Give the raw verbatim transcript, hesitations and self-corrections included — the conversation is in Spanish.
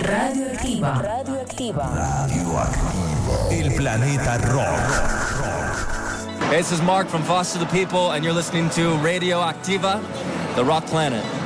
Radioactiva. Radioactiva. Radioactiva. El planeta rock. This is Mark from Foster the People, and you're listening to Radio Activa, the Rock Planet.